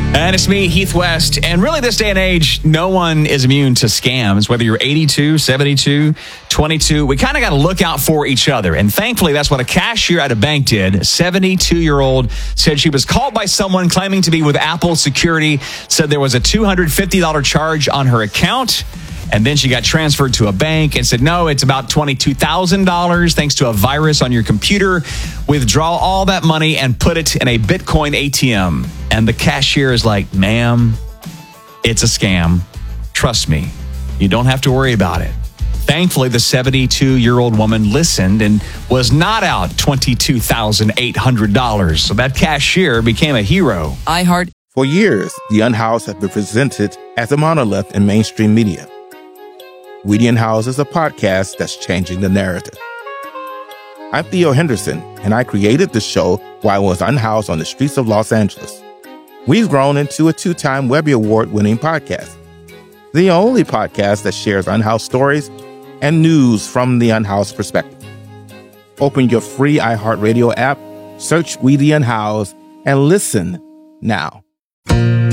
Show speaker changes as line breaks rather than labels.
And it's me, Heath West. And really, this day and age, no one is immune to scams, whether you're 82, 72, 22. We kind of got to look out for each other. And thankfully, that's what a cashier at a bank did. A 72-year-old said she was called by someone claiming to be with Apple Security, said there was a $250 charge on her account. And then she got transferred to a bank and said, no, it's about $22,000 thanks to a virus on your computer. Withdraw all that money and put it in a Bitcoin ATM. And the cashier is like, ma'am, it's a scam. Trust me, you don't have to worry about it. Thankfully, the 72-year-old woman listened and was not out $22,800. So that cashier became a hero.
For years, The Unhoused has been presented as a monolith in mainstream media. We the Unhoused is a podcast that's changing the narrative. I'm Theo Henderson, and I created the show while I was unhoused on the streets of Los Angeles. We've grown into a 2-time Webby Award-winning podcast, the only podcast that shares unhoused stories and news from the unhoused perspective. Open your free iHeartRadio app, search We the Unhoused, and listen now.